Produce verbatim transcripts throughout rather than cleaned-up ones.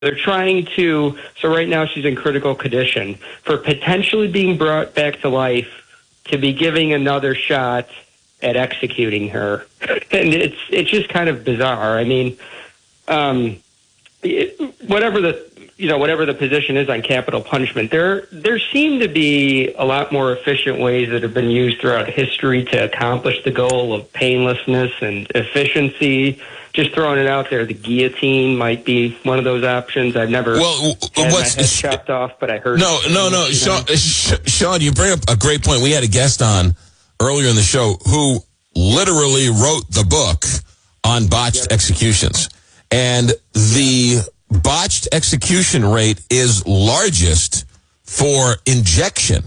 They're trying to, so right now she's in critical condition, for potentially being brought back to life, to be giving another shot at executing her. And it's it's just kind of bizarre. I mean, um, it, whatever the you know whatever the position is on capital punishment, there there seem to be a lot more efficient ways that have been used throughout history to accomplish the goal of painlessness and efficiency. Just throwing it out there, the guillotine might be one of those options. I've never well, had what's, my head chopped off, but I heard. No, no, no, Sean, Sean, you bring up a great point. We had a guest on earlier in the show who literally wrote the book on botched yep. executions. And the botched execution rate is largest for injection.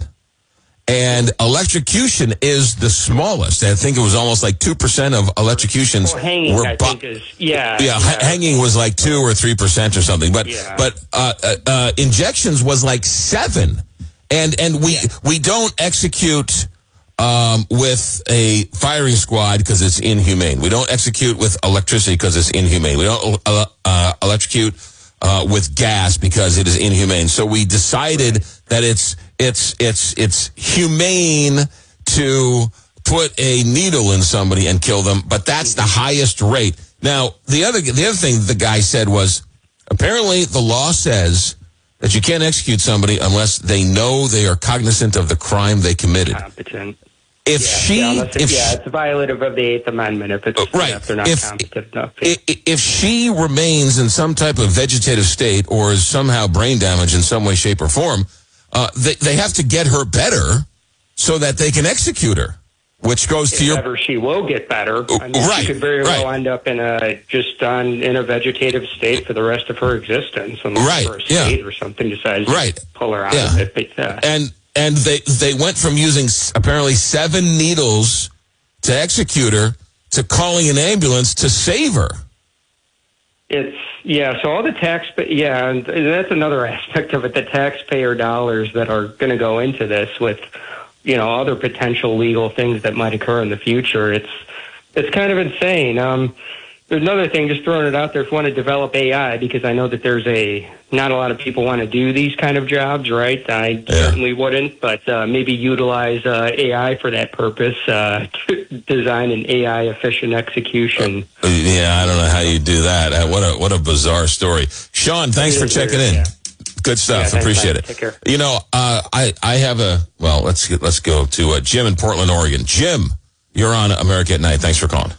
And electrocution is the smallest. I think it was almost like two percent of electrocutions well, hanging, were I bo- think is, yeah, yeah, yeah. hanging was like two or three percent or something. But yeah. but uh, uh, uh, injections was like seven. And and we yeah. we don't execute um, with a firing squad because it's inhumane. We don't execute with electricity because it's inhumane. We don't uh, uh, electrocute uh, with gas because it is inhumane. So we decided right. that it's it's it's it's humane to put a needle in somebody and kill them, but that's the highest rate. Now, the other the other thing the guy said was apparently the law says that you can't execute somebody unless they know they are cognizant of the crime they committed. Competent. If yeah, she, yeah, if yeah, she, it's violative of the Eighth Amendment if it's right. if they're not if, competent enough. If, if she remains in some type of vegetative state or is somehow brain damaged in some way, shape, or form, uh, they they have to get her better so that they can execute her. Which goes if to your. Ever she will get better. I mean, right. She could very well right. end up in a just on in a vegetative state for the rest of her existence, unless right. her estate yeah. or something decides right. to pull her out yeah. of it. But, uh, and and they they went from using apparently seven needles to execute her to calling an ambulance to save her. It's yeah. So all the tax, yeah, and that's another aspect of it. The taxpayer dollars that are going to go into this with, you know, other potential legal things that might occur in the future. It's it's kind of insane. Um, there's another thing, just throwing it out there, if you want to develop A I, because I know that there's a, not a lot of people want to do these kind of jobs, right? I yeah. certainly wouldn't, but uh, maybe utilize uh, A I for that purpose, uh, to design an A I efficient execution. Uh, yeah, I don't know how you do that. Uh, what a what a bizarre story. Sean, thanks for checking in. Yeah. Good stuff. Yeah, Appreciate it. it. Take care. You know, uh, I I have a well. Let's get, let's go to uh, Jim in Portland, Oregon. Jim, you're on America at Night. Thanks for calling.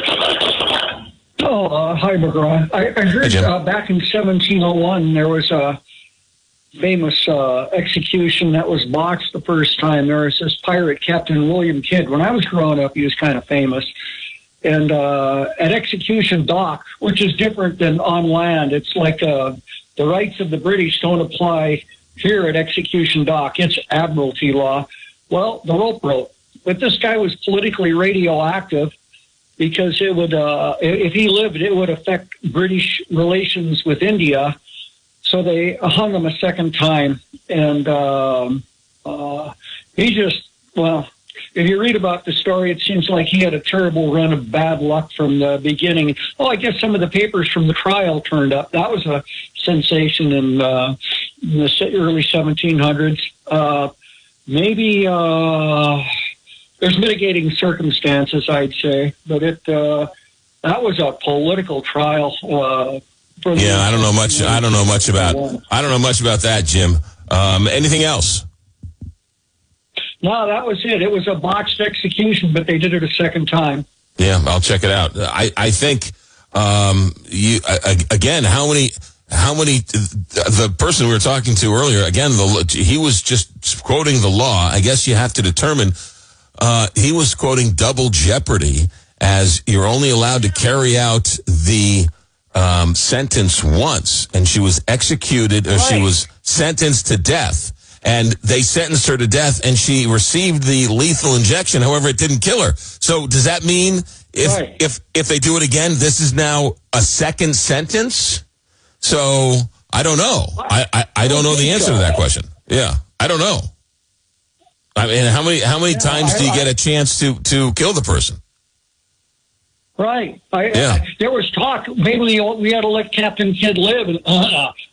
Oh, uh, hi, McGraw. I, I heard hey, uh, back in seventeen oh one there was a famous uh, execution that was botched the first time. There was this pirate, Captain William Kidd. When I was growing up, he was kind of famous. And uh, at Execution Dock, which is different than on land, it's like uh, the rights of the British don't apply here at Execution Dock. It's admiralty law. Well, the rope broke. But this guy was politically radioactive because it would, uh, if he lived, it would affect British relations with India. So they hung him a second time. And um, uh, he just, well, if you read about the story, it seems like he had a terrible run of bad luck from the beginning. Oh, I guess some of the papers from the trial turned up. That was a sensation in, uh, in the early seventeen hundreds. Uh, maybe uh, there's mitigating circumstances, I'd say, but it uh, that was a political trial. Uh, for yeah, I don't know much. I don't know much about. I don't know much about that, Jim. Um, anything else? No, that was it. It was a botched execution, but they did it a second time. Yeah, I'll check it out. I, I think, um, you, uh, again, how many, how many, the person we were talking to earlier, again, the, he was just quoting the law. I guess you have to determine, uh, he was quoting double jeopardy as you're only allowed to carry out the, um, sentence once. And she was executed, or right. she was sentenced to death. And they sentenced her to death, and she received the lethal injection. However, it didn't kill her. So does that mean if right. if if they do it again, this is now a second sentence? So I don't know. I, I, I don't know the answer to that question. Yeah, I don't know. I mean, how many how many yeah, times I, do you I, get a chance to to kill the person? Right. I, Yeah. I, there was talk maybe we, we had to let Captain Kidd live, and uh,